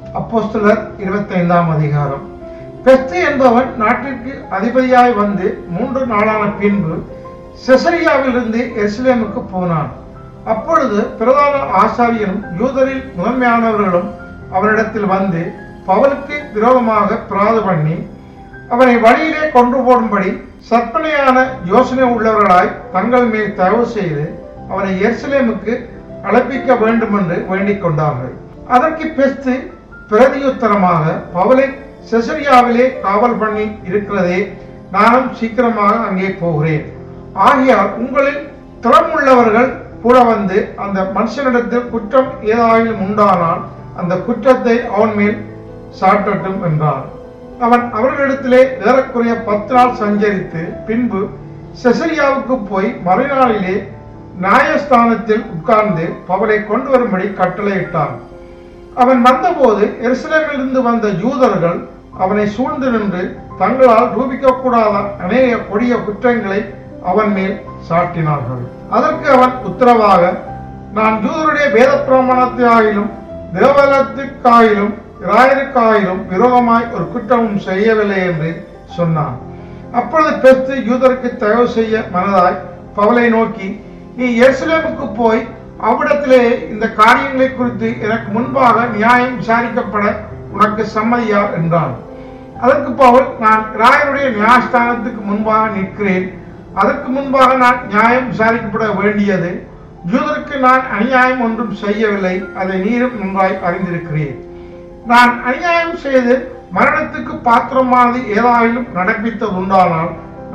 அப்போஸ்தலர் 25ஆம் அதிகாரம். பெஸ்து என்பவன் நாட்டிற்கு அதிபதியாய் வந்து 3 நாளான பின்பு செசரியாவிலிருந்து எருசலேமுக்கு போனான். அப்பொழுது பிரதான ஆசாரியரும் யூதரில் முதன்மையானவர்களும் அவனிடத்தில் வந்து பவுலுக்கு விரோதமாக பிராது பண்ணி அவனை வழியிலே கொண்டு போடும்படி சற்பனையான யோசனை உள்ளவர்களாய் தங்கள் மேல் தயவு செய்து அவனை எருசலேமுக்கு அழைப்பிக்க வேண்டும் என்று வேண்டிக் கொண்டார்கள். அதற்கு பெஸ்து பிரதியுத்தரமாக, பவுலை செசரியாவிலே காவல் பண்ணி இருக்கிறதே, நானும் சீக்கிரமாக அங்கே போகிறேன். ஆகையால் உங்களில் திறமுள்ளவர்கள் கூட வந்து அந்த மனுஷனிடத்தில் குற்றம் ஏதாயிலும் உண்டானால் அந்த குற்றத்தை அவன் மேல் சாட்டட்டும் என்றான். அவன் அவர்களிடத்திலே ஏறக்குறைய 10 நாள் சஞ்சரித்து பின்பு செசரியாவுக்கு போய் மறுநாளிலே நியாயஸ்தானத்தில் உட்கார்ந்து பவுலை கொண்டு வரும்படி கட்டளையிட்டான். அவன் வந்தபோது எருசலேமிலிருந்து வந்த யூதர்கள் அவனை சூழ்ந்து நின்று தங்களால் ரூபிக்கக்கூடாத அநேக கொடிய குற்றங்களை அவன் மேல் சாட்டினார்கள். அதற்கு அவன் உத்தரவாக, நான் யூதருடைய வேத பிரமாணத்திலாயிலும் தேவாலயத்துக்காயிலும் இராயருக்காயிலும் விரோதமாய் ஒரு குற்றமும் செய்யவில்லை என்று சொன்னான். அப்பொழுது பெஸ்து யூதருக்கு தயவு செய்ய மனதாய் பவுலை நோக்கி, நீ எருசலேமுக்கு போய் அவ்விடத்திலே இந்த காரியங்களை குறித்து எனக்கு முன்பாக நியாயம் விசாரிக்கப்பட உனக்கு சம்மதியா என்றான். அதற்கு பவுல், நான் இராயருடைய நியாயஸ்தானத்துக்கு முன்பாக நிற்கிறேன். அதற்கு முன்பாக நான் நியாயம் விசாரிக்கப்பட வேண்டியது. யூதருக்கு நான் அநியாயம் ஒன்றும் செய்யவில்லை, அதை நீரும் நன்றாய் அறிந்திருக்கிறேன். நான் அநியாயம் செய்து மரணத்துக்கு பாத்திரமானது ஏதாயிலும் நடப்பித்தது உண்டானால்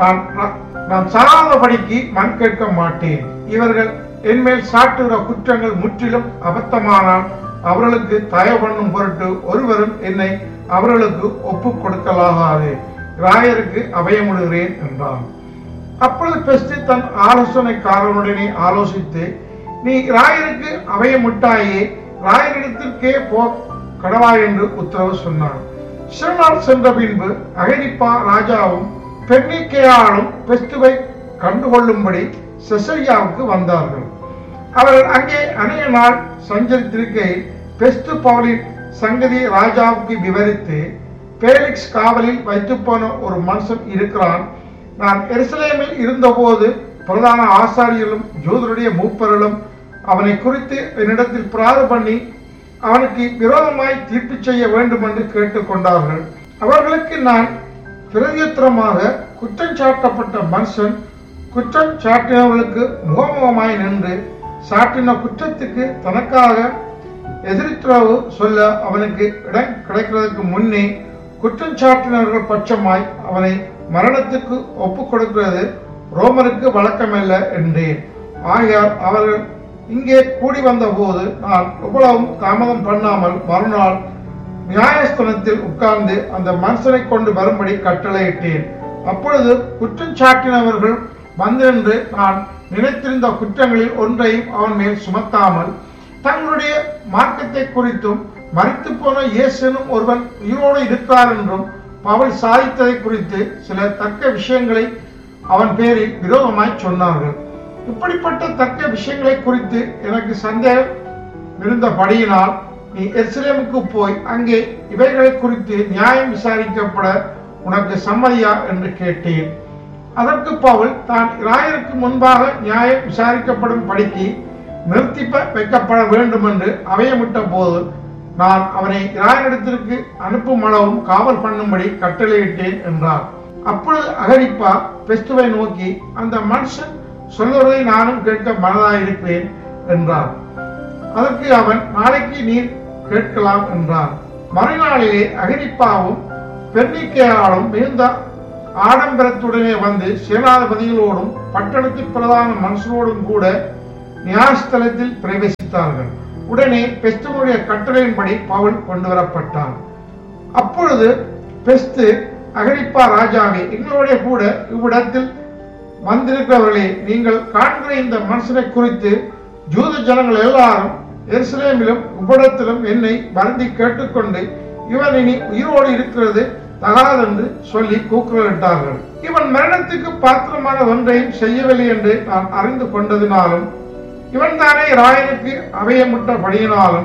நான் சாராதபடிக்கு மண் கேட்க மாட்டேன். இவர்கள் என்மேல் சாட்டுகிற குற்றங்கள் முற்றிலும் அபத்தமானால் அவர்களுக்கு தயவு பண்ணும் பொருட்டு ஒருவரும் என்னை அவர்களுக்கு ஒப்புக் கொடுக்கலாகாது. ராயருக்கு அபயமிடுகிறேன் என்றான். அப்பொழுது பெஸ்து தன் ஆலோசனைக்காரனுடனே ஆலோசித்து, நீ ராயருக்கு அபயமிட்டாயே, ராயரிடத்திற்கே போ கடவாய் என்று உத்தரவு சொன்னான். சில நாள் சென்ற பின்பு அகிரிப்பா ராஜாவும் பெர்னிக்கேயாளும் பெஸ்துவை கண்டுகொள்ளும்படி செசரியாவுக்கு வந்தார்கள். அவர்கள் அங்கே அநேக நாள் சஞ்சரித்திருக்கையில் பெஸ்து பவுலின் சங்கதி ராஜாவுக்கு விவரித்து, பேலிக்ஸ் காவலில் வைத்து போன ஒரு மனுஷன் இருக்கிறான். நான் எருசலேமில் இருந்தபோது பிரதான ஆசாரியர்களும் யூதருடைய மூப்பர்களும் அவனை குறித்து என்னிடத்தில் பிராது பண்ணி அவனுக்கு விரோதமாய் தீர்ப்பு செய்ய வேண்டும் என்று கேட்டுக்கொண்டார்கள். அவர்களுக்கு நான் பிரதியுத்தரமாக, குற்றம் சாட்டப்பட்ட மனுஷன் குற்றம் சாட்டினவர்களுக்கு முகமுகமாய் நின்று சாட்டின குற்றத்துக்கு தனக்காக எதிர்த்துறவு சொல்ல அவனுக்கு இடம் கிடைக்கிறதுக்கு முன்னே குற்றம் சாட்டினவர்கள் பட்சமாய் அவனை மரணத்துக்கு ஒப்புக் கொடுக்கிறது ரோமருக்கு வழக்கமல்ல என்றேன். ஆகையால் அவர்கள் இங்கே கூடி வந்த போது நான் எவ்வளவும் தாமதம் பண்ணாமல் மறுநாள் நியாயஸ்தானத்தில் உட்கார்ந்து அந்த மனுஷனை கொண்டு வரும்படி கட்டளையிட்டேன். அப்பொழுது குற்றம் சாட்டினவர்கள் வந்திருந்து நான் நினைத்திருந்த குற்றங்களில் ஒன்றையும் அவன் மேல் சுமத்தாமல் தங்களுடைய மார்க்கத்தை குறித்தும் மரித்து போன இயேசுனும் ஒருவன் உயிரோடு இருக்கிறார் என்றும் பவுல் சாதித்ததை குறித்து சில தர்க்க விஷயங்களை அவன் பேரில் விரோதமாய் சொன்னார்கள். இப்படிப்பட்ட தர்க்க விஷயங்களை குறித்து எனக்கு சந்தேகம் இருந்தபடியினால் நீ எருசலேமுக்கு போய் அங்கே இவைகளை குறித்து நியாயம் விசாரிக்கப்பட உனக்கு சம்மதியா என்று கேட்டேன். அதற்கு பவுல் தான் இராயருக்கு முன்பாக நியாயம் விசாரிக்கப்படும் படிக்கு நிறுத்தி வைக்கப்பட வேண்டும் என்று அபயமிட்ட போது நான் அவனை இராயரிடத்திற்கு அனுப்பும் அளவும் காவல் பண்ணும்படி கட்டளையிட்டேன் என்றார். அப்பொழுது அகிரிப்பா பெஸ்துவை நோக்கி, அந்த மனுஷன் சொல்லுவதை நானும் கேட்க மனதாயிருக்கிறேன் என்றார். அதற்கு அவன், நாளைக்கு நீர் கேட்கலாம் என்றார். மறுநாளிலே அகிரிப்பாவும் பெர்னிக்கேயாளும் மிகுந்த ஆடம்பரத்துடனே வந்து சேனாதிபதிகளோடும் பட்டணத்தின் பிரதான மனுஷரோடும் கூட நியாயஸ்தலத்தில் பிரவேசித்தார்கள். உடனே பெஸ்துவனுடைய கட்டளையின்படி பவுல் கொண்டு வரப்பட்டான். அப்பொழுது பெஸ்து, அகிரிப்பா ராஜாவே, எங்களுடைய கூட இவ்விடத்தில் வந்திருக்கிறவர்களே, நீங்கள் காண்கிற இந்த மனுஷனை குறித்து யூத ஜனங்கள் எல்லாரும் எருசலேமிலும் இவ்விடத்திலும் என்னை வருந்தி கேட்டுக்கொண்டு, இவன் இனி உயிரோடு இருக்கிறது தகாதென்று சொல்லி கூக்குரலிட்டார்கள். இவன் மரணத்துக்கு பாத்திரமான ஒன்றையும் செய்யவில்லை என்று நான் அறிந்து கொண்டதினாலும் இவன் தானே ராயனுக்கு அபயமிட்டபடியினாலும்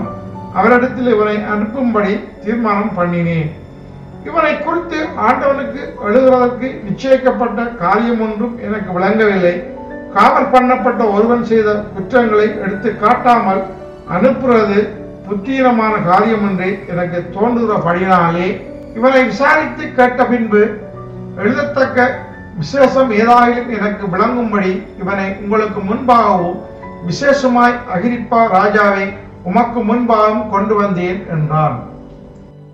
அவரிடத்தில் இவனை அனுப்பும்படி தீர்மானம் பண்ணினேன். இவனை குறித்து ஆண்டவனுக்கு எழுதுவதற்கு நிச்சயிக்கப்பட்ட காரியம் ஒன்றும் எனக்கு விளங்கவில்லை. காவல் பண்ணப்பட்ட ஒருவன் செய்த குற்றங்களை எடுத்து காட்டாமல் அனுப்புறது புத்தீனமான காரியம் என்று எனக்கு தோன்றுகிறபடினாலே இவனை விசாரித்து கேட்ட பின்பு எழுதத்தக்க விசேஷம் ஏதாயிலும் எனக்கு விளங்கும்படி இவனை உங்களுக்கு முன்பாகவும் விசேஷமாய் அகிரிப்பா ராஜாவை உமக்கு முன்பாகவும் கொண்டு வந்தேன் என்றான்.